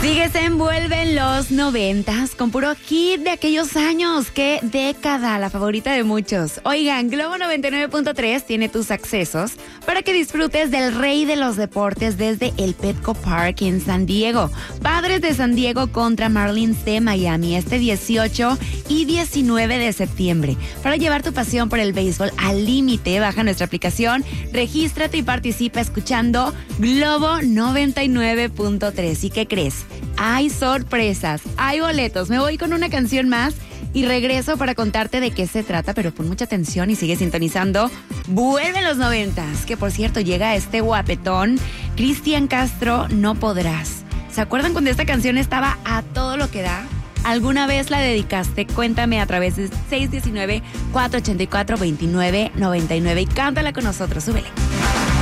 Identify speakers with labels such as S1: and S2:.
S1: Sigue, se envuelve en los 90s con puro hit de aquellos años. ¡Qué década! La favorita de muchos. Oigan, Globo 99.3 tiene tus accesos para que disfrutes del rey de los deportes desde el Petco Park en San Diego. Padres de San Diego contra Marlins de Miami este 18 y 19 de septiembre. Para llevar tu pasión por el béisbol al límite, baja nuestra aplicación, regístrate y participa escuchando Globo 99.3. ¿Y qué crees? Hay sorpresas, hay boletos. Me voy con una canción más y regreso para contarte de qué se trata, pero pon mucha atención y sigue sintonizando. Vuelven los 90s, que por cierto llega este guapetón, Cristian Castro, No Podrás. ¿Se acuerdan cuando esta canción estaba a todo lo que da? ¿Alguna vez la dedicaste? Cuéntame a través de 619-484-2999 y cántala con nosotros, súbele.